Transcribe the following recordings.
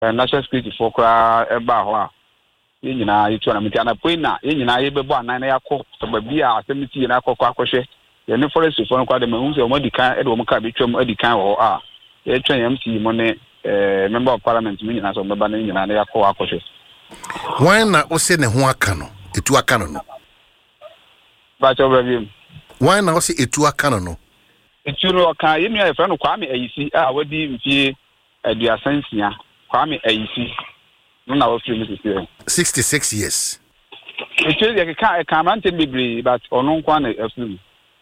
national security for kra eba ho a ye nyina yitu na meti ana poina ye nyina ye bebo anan na yakọ sababi a asemiti na akọkọ akọhwe ye ne forest for nkwa de mahun se o modi kan e de o mka betwam adi kan ho a ye twen MC mo ne member of parliament mi nyina so meba na nyina na yakọ akọhwe wan na o se ne ho aka no etu aka no ba cho bra wan na o se etu aka no etu no ka ye nua e fra no Kwame Ayisi a wadi mfie aduasansia Kwame Ayisi no was 66 years. It can't be but on one.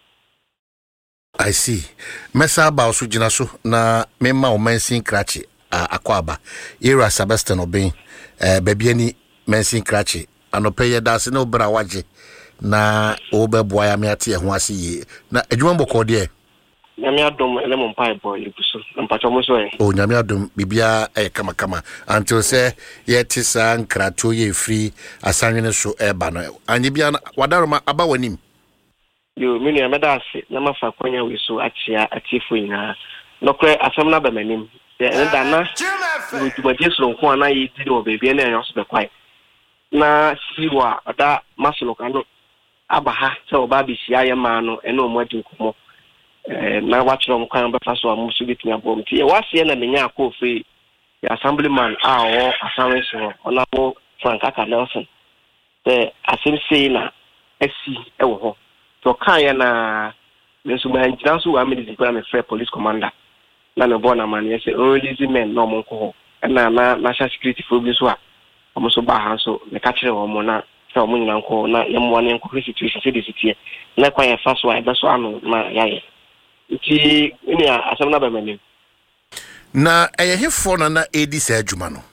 I see. Mesa ba osujina so na mema o mensin krachi akwaba. Era Sebastian Obin baby ani mensin krachi anope dance no bra waje na obeboa ya me ate ho ase ye. Na adwuma boko de nyame adom elemon pipe ibuso mpacho mo so e o nyame adom bibia kama until say yeti san krato ye free asanwene so eba no anye bia wadaroma aba wanim yo mini amedase na mafa kwanya we so achia atifo ina nokre asam na ba manim ye ndana du jesu nko ana yi di o bebia na enyo so be kwai na siwa ada masolo kanu aba ha se oba bi sia ye ma no ene o mo adi nkomo na watchro mkwan ba faso amusu bitnya bom tie wase na menya akofi ya assemblyman o asanwe so onabo Frank Aka Nelson the asemse na asi ewo ho to kan ya na mesu ma ngira so wa medisi kwa me free police commander na me bona man ye say release men no monko ho na national security for bi so a omuso ba ha so me ka kire wo mo na so mo nyina nko na ye mo ne nko situation se disitie na kwa ya faso a be so anu na yaye ti ni asem na ba mani na ehefo na edi sa adwuma no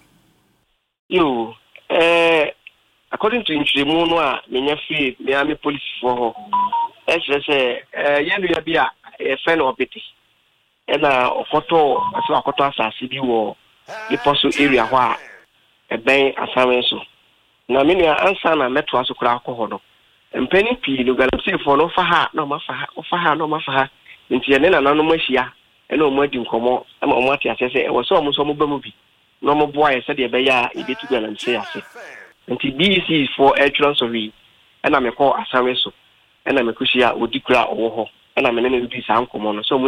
yo according to intremu no a menya fi me ami police for ho say yenu ya bia e fe no obeti e na okoto asase bi wo iposo area ho a e ben asawen so na me ni ansa na meto aso kura akọ no mpeni pi no galamsi for no fa ha no ma fa ha nti ene na nanu mahia ene o madi nkomo ama o mati asese e wo so mo so mo ba mu bi no mo boa ye se de be ya e betu gana nse ase nti BC is for entrance of we ena me call asawe so ena me kushia odikura owo ho ena me ne bi sa nkomo no so